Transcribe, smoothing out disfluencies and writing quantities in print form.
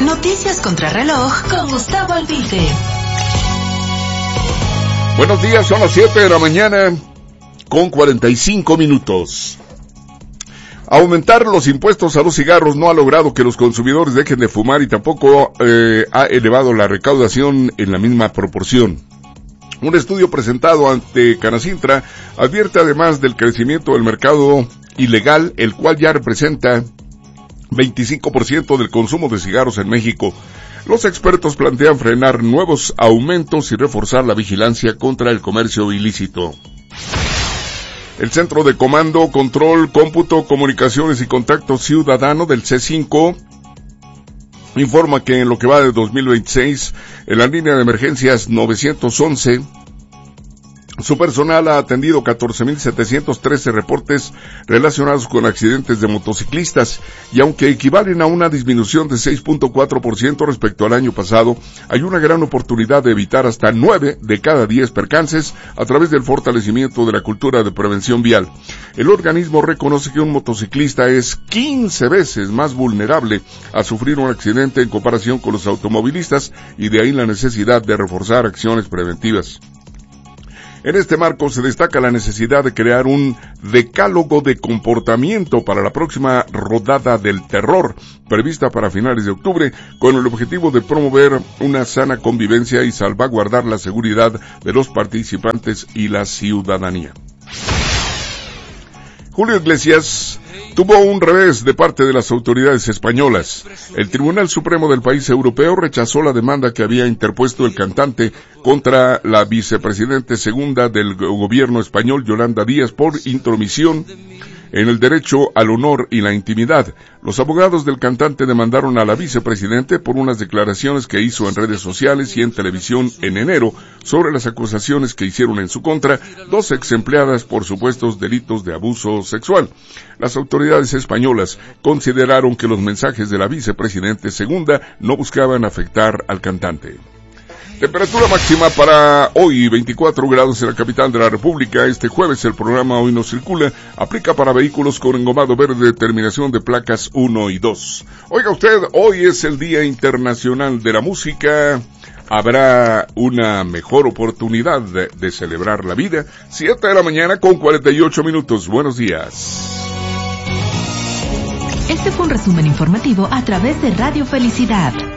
Noticias contra reloj con Gustavo Alpite. Buenos días, son las 7 de la mañana con 45 minutos. Aumentar los impuestos a los cigarros no ha logrado que los consumidores dejen de fumar y tampoco ha elevado la recaudación en la misma proporción. Un estudio presentado ante Canacintra advierte además del crecimiento del mercado ilegal, el cual ya representa 25% del consumo de cigarros en México. Los expertos plantean frenar nuevos aumentos y reforzar la vigilancia contra el comercio ilícito. El Centro de Comando, Control, Cómputo, Comunicaciones y Contacto Ciudadano del C5 informa que en lo que va de 2026, en la línea de emergencias 911, su personal ha atendido 14.713 reportes relacionados con accidentes de motociclistas y aunque equivalen a una disminución de 6.4% respecto al año pasado, hay una gran oportunidad de evitar hasta 9 de cada 10 percances a través del fortalecimiento de la cultura de prevención vial. El organismo reconoce que un motociclista es 15 veces más vulnerable a sufrir un accidente en comparación con los automovilistas y de ahí la necesidad de reforzar acciones preventivas. En este marco se destaca la necesidad de crear un decálogo de comportamiento para la próxima rodada del terror, prevista para finales de octubre, con el objetivo de promover una sana convivencia y salvaguardar la seguridad de los participantes y la ciudadanía. Julio Iglesias tuvo un revés de parte de las autoridades españolas. El Tribunal Supremo del país europeo rechazó la demanda que había interpuesto el cantante contra la vicepresidente segunda del gobierno español, Yolanda Díaz, por intromisión en el derecho al honor y la intimidad. Los abogados del cantante demandaron a la vicepresidente por unas declaraciones que hizo en redes sociales y en televisión en enero sobre las acusaciones que hicieron en su contra 2 ex empleadas por supuestos delitos de abuso sexual. Las autoridades españolas consideraron que los mensajes de la vicepresidente segunda no buscaban afectar al cantante. Temperatura máxima para hoy, 24 grados en la capital de la República. Este jueves el programa Hoy No Circula aplica para vehículos con engomado verde, terminación de placas 1 y 2. Oiga usted, hoy es el Día Internacional de la Música. Habrá una mejor oportunidad de celebrar la vida. 7 de la mañana con 48 minutos. Buenos días. Este fue un resumen informativo a través de Radio Felicidad.